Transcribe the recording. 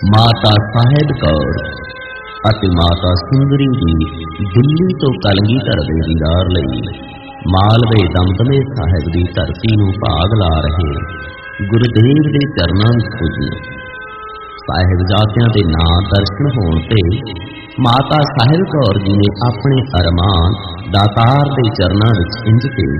ਮਾਤਾ ਸਾਹਿਬ ਕੌਰ ਅਤੇ ਮਾਤਾ ਸੁੰਦਰੀ ਜੀ ਦਿੱਲੀ ਤੋਂ ਕਲਗੀਧਰ ਦੇ ਦੀਦਾਰ ਲਈ ਮਾਲਵੇ ਦਮਦਮੇ ਸਾਹਿਬ ਦੀ ਧਰਤੀ ਨੂੰ ਭਾਗ ਲਾ ਰਹੇ ਗੁਰਦੇਵ ਦੇ ਚਰਨਾਂ ਵਿੱਚ ਪੁੱਜੇ। ਸਾਹਿਬਜ਼ਾਦਿਆਂ ਦੇ ਨਾਂ ਦਰਸ਼ਨ ਹੋਣ ਤੇ ਮਾਤਾ ਸਾਹਿਬ ਕੌਰ ਜੀ ਨੇ ਆਪਣੇ ਅਰਮਾਨ ਦਾਤਾਰ ਦੇ ਚਰਨਾਂ ਵਿੱਚ ਇੰਝ ਭੇਜ